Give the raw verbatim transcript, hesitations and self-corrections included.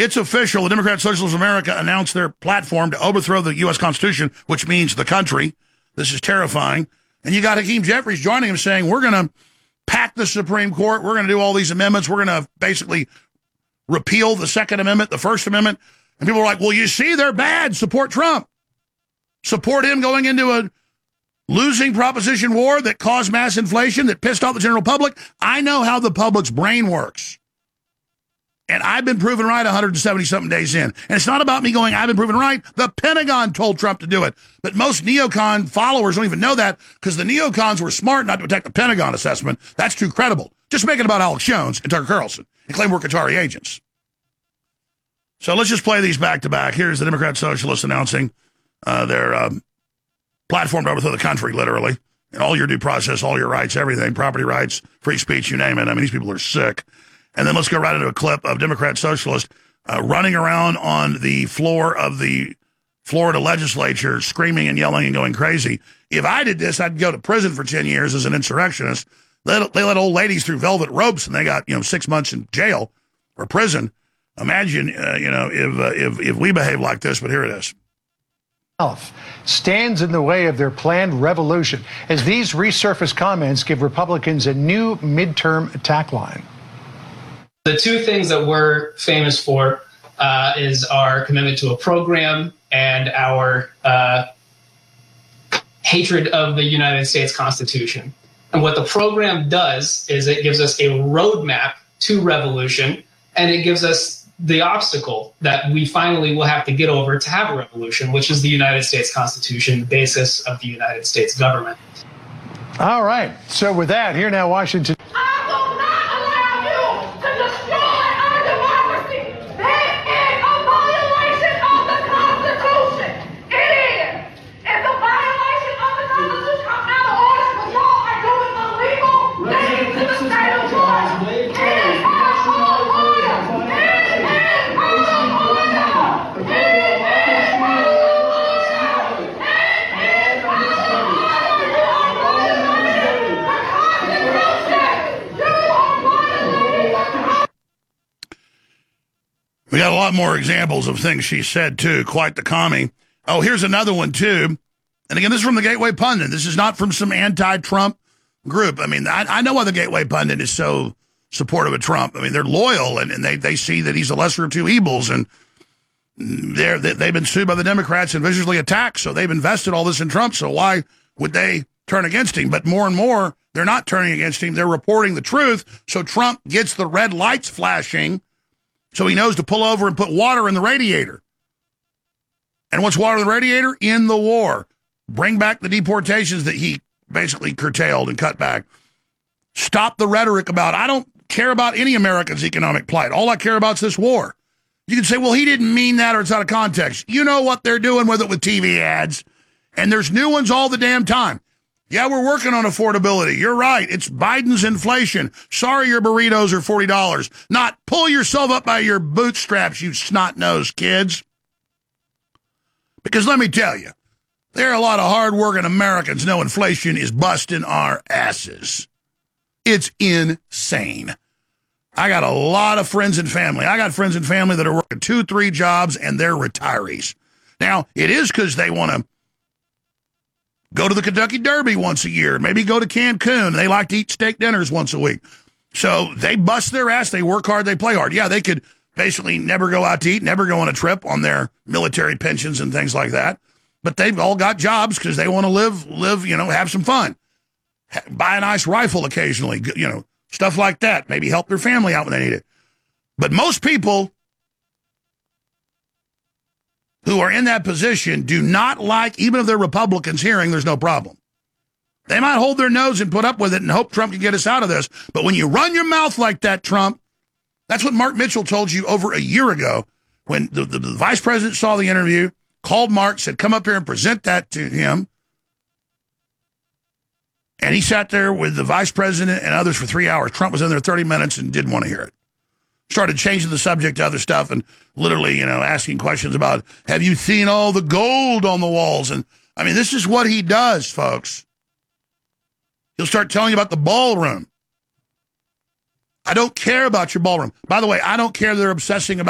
It's official. The Democrat Socialists of America announced their platform to overthrow the U S Constitution, which means the country. This is terrifying. And you got Hakeem Jeffries joining him saying, we're going to pack the Supreme Court. We're going to do all these amendments. We're going to basically repeal the Second Amendment, the First Amendment. And people are like, well, you see, they're bad. Support Trump. Support him going into a losing proposition war that caused mass inflation, that pissed off the general public. I know how the public's brain works. And I've been proven right one hundred seventy-something days in. And it's not about me going, I've been proven right. The Pentagon told Trump to do it. But most neocon followers don't even know that because the neocons were smart not to attack the Pentagon assessment. That's too credible. Just make it about Alex Jones and Tucker Carlson and claim we're Qatari agents. So let's just play these back to back. Here's the Democrat Socialists announcing uh, their um, platform to overthrow the country, literally. And all your due process, all your rights, everything, property rights, free speech, you name it. I mean, these people are sick. And then let's go right into a clip of Democrat Socialists uh, running around on the floor of the Florida legislature, screaming and yelling and going crazy. If I did this, I'd go to prison for ten years as an insurrectionist. They let, they let old ladies through velvet ropes, and they got, you know, six months in jail or prison. Imagine, uh, you know, if, uh, if if we behave like this, but here it is. Stands in the way of their planned revolution as these resurfaced comments give Republicans a new midterm attack line. The two things that we're famous for uh, is our commitment to a program and our uh, hatred of the United States Constitution. And what the program does is it gives us a roadmap to revolution, and it gives us the obstacle that we finally will have to get over to have a revolution, which is the United States Constitution, the basis of the United States government. All right. So with that, here now, Washington. We got a lot more examples of things she said, too. Quite the commie. Oh, here's another one, too. And again, this is from the Gateway Pundit. This is not from some anti-Trump group. I mean, I, I know why the Gateway Pundit is so supportive of Trump. I mean, they're loyal, and, and they, they see that he's the lesser of two evils, and they're, they, they've been sued by the Democrats and viciously attacked, so they've invested all this in Trump, so why would they turn against him? But more and more, they're not turning against him. They're reporting the truth, so Trump gets the red lights flashing, so he knows to pull over and put water in the radiator. And what's water in the radiator? In the war. Bring back the deportations that he basically curtailed and cut back. Stop the rhetoric about, I don't care about any American's economic plight. All I care about is this war. You can say, well, he didn't mean that or it's out of context. You know what they're doing with it with T V ads. And there's new ones all the damn time. Yeah, we're working on affordability. You're right. It's Biden's inflation. Sorry your burritos are forty dollars. Not pull yourself up by your bootstraps, you snot-nosed kids. Because let me tell you, there are a lot of hard-working Americans know inflation is busting our asses. It's insane. I got a lot of friends and family. I got friends and family that are working two, three jobs, and they're retirees. Now, it is because they want to go to the Kentucky Derby once a year, maybe go to Cancun. They like to eat steak dinners once a week. So they bust their ass. They work hard. They play hard. Yeah, they could basically never go out to eat, never go on a trip on their military pensions and things like that. But they've all got jobs because they want to live, live, you know, have some fun. Buy a nice rifle occasionally, you know, stuff like that. Maybe help their family out when they need it. But most people who are in that position do not like, even if they're Republicans, hearing there's no problem. They might hold their nose and put up with it and hope Trump can get us out of this. But when you run your mouth like that, Trump, that's what Mark Mitchell told you over a year ago when the, the, the vice president saw the interview, called Mark, said, come up here and present that to him. And he sat there with the vice president and others for three hours. Trump was in there thirty minutes and didn't want to hear it. Started changing the subject to other stuff and literally, you know, asking questions about, have you seen all the gold on the walls? And I mean, this is what he does, folks. He'll start telling you about the ballroom. I don't care about your ballroom. By the way, I don't care they're obsessing about